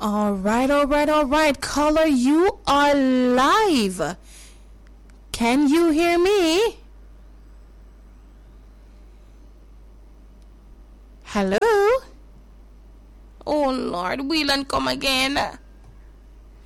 All right. Caller, you are live. Can you hear me? Hello? Oh, Lord, Whelan come again.